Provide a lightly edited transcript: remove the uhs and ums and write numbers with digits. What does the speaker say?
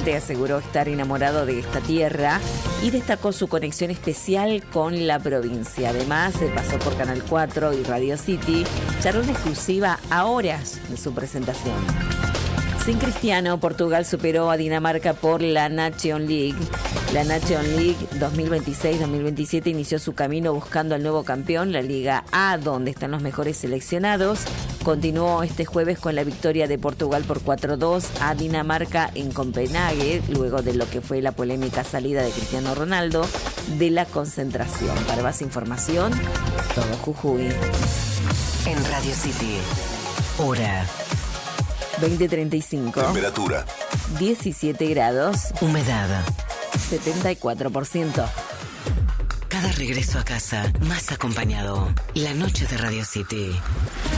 cantante aseguró estar enamorado de esta tierra y destacó su conexión especial con la provincia. Además, se pasó por Canal 4 y Radio City, charló en exclusiva a horas de su presentación. Sin Cristiano, Portugal superó a Dinamarca por la Nation League. La Nation League 2026-2027 inició su camino buscando al nuevo campeón, la Liga A, donde están los mejores seleccionados. Continuó este jueves con la victoria de Portugal por 4-2 a Dinamarca en Copenhague, luego de lo que fue la polémica salida de Cristiano Ronaldo de la concentración. Para más información, todo Jujuy. En Radio City, hora 20:35. Temperatura 17 grados. Humedad 74%. Cada regreso a casa más acompañado. La noche de Radio City.